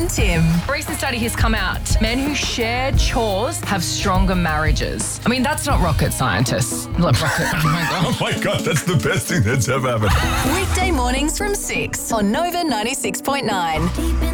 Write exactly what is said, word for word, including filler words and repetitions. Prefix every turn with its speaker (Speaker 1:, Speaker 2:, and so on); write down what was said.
Speaker 1: and Tim.
Speaker 2: A recent study has come out. Men who share chores have stronger marriages. I mean, that's not rocket scientists. Like rocket, oh my God.
Speaker 3: Oh my God, that's the best thing that's ever happened.
Speaker 1: Weekday mornings from six on Nova ninety-six point nine.